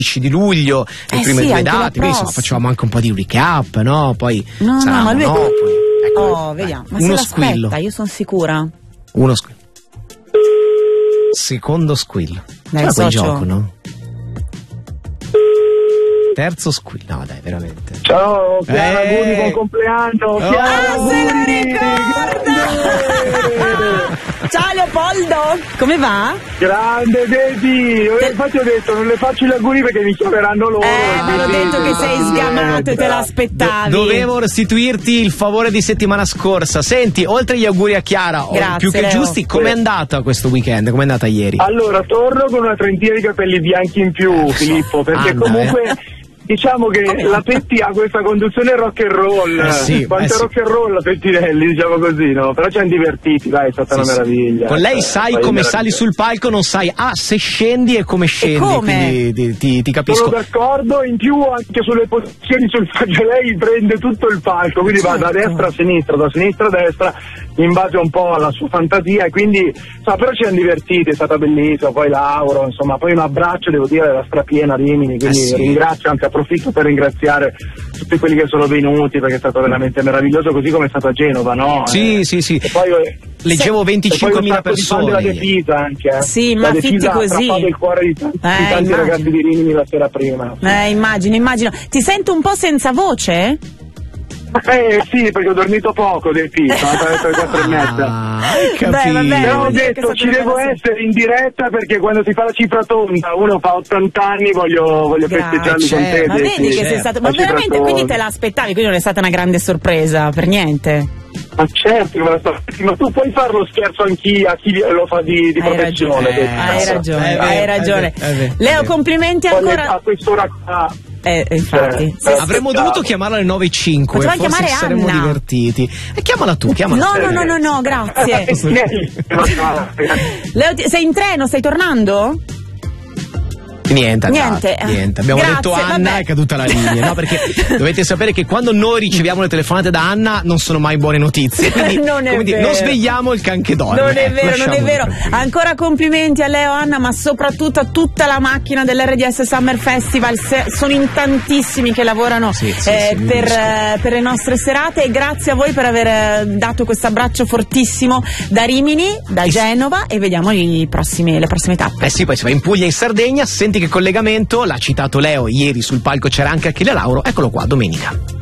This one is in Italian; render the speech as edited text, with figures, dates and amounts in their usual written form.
di luglio, le prime due date, quindi insomma facevamo anche un po' di recap, no? Poi no, ma lui ecco, vediamo. Ma uno se squillo. Io sono sicura. Uno squillo. Secondo squillo. Dai, quel gioco, no? Terzo squillo. No, dai, veramente. Ciao, Chiara, auguri, buon compleanno. Chiara, se la ricorda! Ciao Leopoldo, come va? Grande, vedi, infatti ho detto non le faccio gli auguri perché mi chiameranno loro. Ma l'ho detto che sei sgamato e te l'aspettavi. Dovevo restituirti il favore di settimana scorsa. Senti, oltre agli auguri a Chiara, più che giusti, com'è andata questo weekend? Com'è andata ieri? Allora, torno con una trentina di capelli bianchi in più, Filippo, perché comunque... Diciamo che la Petti ha questa conduzione rock and roll, quanto rock and roll la Pettinelli, diciamo così, no? Però ci hanno divertiti, dai, è stata una meraviglia. Con lei sai come sali sul palco, non sai se scendi e come scendi, come? Quindi ti capisco. Sono d'accordo, in più anche sulle posizioni sul palco, lei prende tutto il palco, quindi va da destra a sinistra, da sinistra a destra, in base un po' alla sua fantasia, e quindi però ci hanno divertiti, è stata bellissima, poi Lauro, insomma, poi un abbraccio, devo dire, era strapiena Rimini, quindi ringrazio, anche approfitto per ringraziare tutti quelli che sono venuti, perché è stato veramente meraviglioso, così come è stato a Genova, no? Sì. E poi, leggevo 25.000 persone. Della Defisa anche. Sì, ma fitti così. Ha il cuore di tanti ragazzi di Rimini la sera prima. Immagino. Ti sento un po' senza voce? Sì, perché ho dormito poco del FIFA, alle 4:30. Però ho detto ci devo essere in diretta perché quando si fa la cifra tonda, uno fa 80 anni, voglio festeggiarli con te. Ma vedi che sei stato. Ma veramente quindi te l'aspettavi, quindi non è stata una grande sorpresa per niente. Ma certo che me la sto. Ma tu puoi fare lo scherzo anche a chi lo fa di professione. Hai ragione. Leo, complimenti ancora. A quest'ora qua. Infatti. Avremmo dovuto chiamarla alle 9:05. Potevamo chiamare saremmo Anna. Divertiti. Chiamala tu, No, grazie. Leo, sei in treno? Stai tornando? Niente. Abbiamo detto Anna, è caduta la linea, no? Perché dovete sapere che quando noi riceviamo le telefonate da Anna non sono mai buone notizie, quindi non svegliamo il can che dorme. Non è vero. Ancora complimenti a Leo, Anna, ma soprattutto a tutta la macchina dell'RDS Summer Festival. Sono in tantissimi che lavorano per le nostre serate, e grazie a voi per aver dato questo abbraccio fortissimo da Rimini, da Genova, e vediamo le prossime tappe. Sì, poi si va in Puglia, in Sardegna. Senti che collegamento, l'ha citato Leo, ieri sul palco c'era anche Achille Lauro, eccolo qua, domenica.